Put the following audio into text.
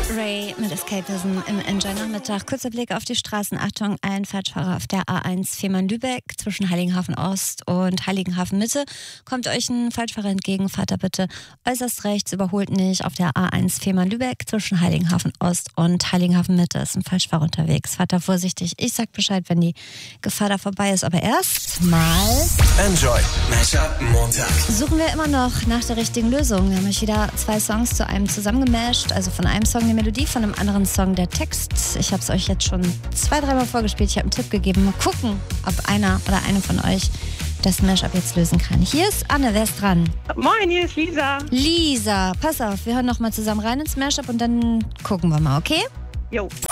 Ray mit Escapism im Enjoy-Nachmittag. Kurzer Blick auf die Straßen. Achtung, ein Falschfahrer auf der A1 Fehmarn-Lübeck zwischen Heiligenhafen Ost und Heiligenhafen Mitte. Kommt euch ein Falschfahrer entgegen, fahrt da bitte äußerst rechts, überholt nicht. Auf der A1 Fehmarn-Lübeck zwischen Heiligenhafen Ost und Heiligenhafen Mitte ist ein Falschfahrer unterwegs. Fahrt da vorsichtig. Ich sag Bescheid, wenn die Gefahr da vorbei ist. Aber erst mal Enjoy Mashup Montag. suchen wir immer noch nach der richtigen Lösung. Wir haben euch wieder 2 Songs zu einem zusammengemasht. Also von einem Song die Melodie, von einem anderen Song der Text. Ich habe es euch jetzt schon 2-3 Mal vorgespielt. Ich habe einen Tipp gegeben. Mal gucken, ob einer oder eine von euch das Mashup jetzt lösen kann. Hier ist Anne, wer ist dran? Moin, hier ist Lisa. Lisa, pass auf, wir hören nochmal zusammen rein ins Mashup und dann gucken wir mal, okay? Jo.